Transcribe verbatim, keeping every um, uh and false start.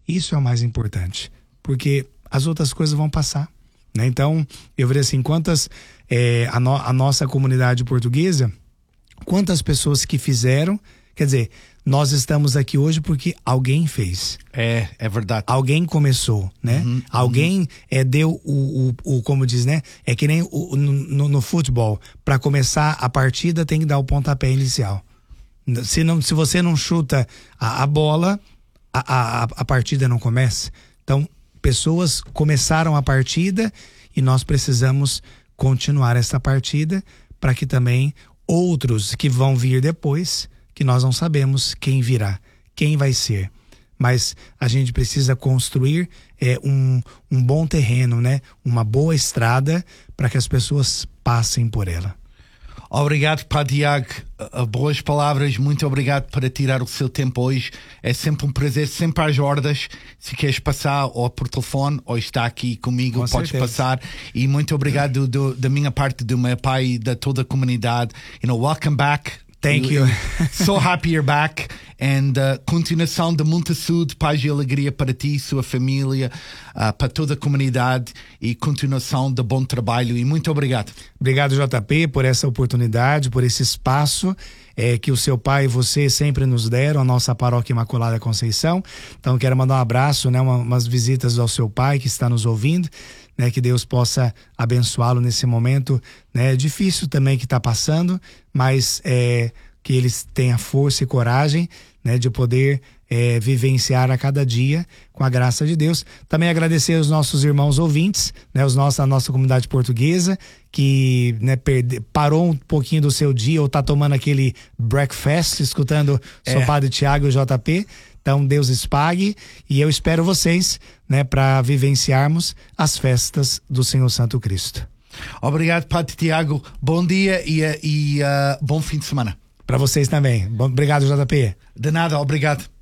Isso é o mais importante, porque as outras coisas vão passar, né? Então, eu vejo assim, quantas é, a, no, a nossa comunidade portuguesa, quantas pessoas que fizeram, quer dizer, nós estamos aqui hoje porque alguém fez. É, é verdade. Alguém começou, né? Uhum, alguém uhum. É, deu o, o, o, como diz, né? É que nem o, no, no futebol, para começar a partida tem que dar o pontapé inicial. Se, não, se você não chuta a, a bola, a, a, a partida não começa. Então, pessoas começaram a partida e nós precisamos continuar essa partida para que também outros que vão vir depois, que nós não sabemos quem virá, quem vai ser. Mas a gente precisa construir é, um, um bom terreno, né? Uma boa estrada para que as pessoas passem por ela. Obrigado, Padre Tiago. Uh, boas palavras, muito obrigado por tirar o seu tempo hoje. É sempre um prazer, sempre às ordens. Se queres passar ou por telefone ou está aqui comigo, Com podes certeza. passar. E muito obrigado do, da minha parte, do meu pai e da toda a comunidade. You know, welcome back. Thank you. So happy you're back. And uh, continuação de muita saúde, paz e alegria para ti, sua família, uh, para toda a comunidade e continuação de bom trabalho. E muito obrigado. Obrigado, J P, por essa oportunidade, por esse espaço é, que o seu pai e você sempre nos deram, a nossa Paróquia Imaculada Conceição. Então, quero mandar um abraço, né, uma, umas visitas ao seu pai que está nos ouvindo. Né, que Deus possa abençoá-lo nesse momento, né, difícil também que está passando, mas é, que eles tenham força e coragem, né, de poder é, vivenciar a cada dia com a graça de Deus. Também agradecer aos nossos irmãos ouvintes, né, os nossos, a nossa comunidade portuguesa, que, né, perde, parou um pouquinho do seu dia ou está tomando aquele breakfast, escutando o seu Padre Tiago e o J P. Então, Deus lhes pague e eu espero vocês, né, para vivenciarmos as festas do Senhor Santo Cristo. Obrigado, Padre Tiago. Bom dia e, e uh, bom fim de semana. Para vocês também. Bom, obrigado, J P. De nada, obrigado.